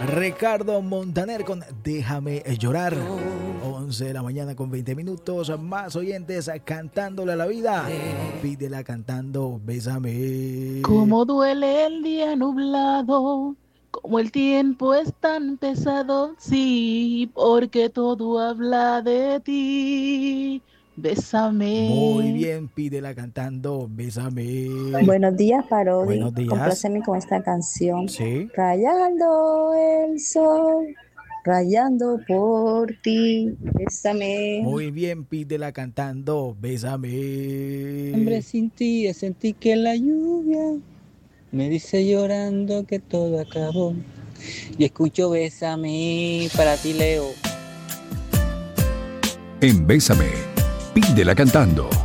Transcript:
Ricardo Montaner con Déjame llorar. 11 de la mañana con 20 minutos. Más oyentes cantándole a la vida. Pídela cantando Bésame. Cómo duele el día nublado, como el tiempo es tan pesado, sí, porque todo habla de ti. Bésame. Muy bien, pídela cantando Bésame. Buenos días, Parodi. Buenos días. Compláceme con esta canción. Sí. Rayando el sol, rayando por ti. Bésame. Muy bien, pídela cantando Bésame. Hombre, sin ti sentí que la lluvia me dice llorando que todo acabó. Y escucho Bésame para ti, Leo. En Bésame, pídela cantando.